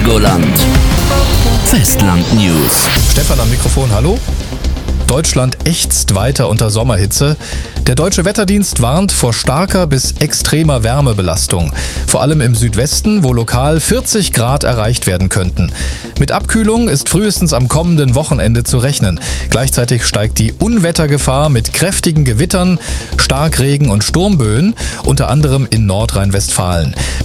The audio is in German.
Helgoland. Festland News. Stefan am Mikrofon, hallo. Deutschland ächzt weiter unter Sommerhitze. Der Deutsche Wetterdienst warnt vor starker bis extremer Wärmebelastung. Vor allem im Südwesten, wo lokal 40 Grad erreicht werden könnten. Mit Abkühlung ist frühestens am kommenden Wochenende zu rechnen. Gleichzeitig steigt die Unwettergefahr mit kräftigen Gewittern, Starkregen und Sturmböen, unter anderem in Nordrhein-Westfalen.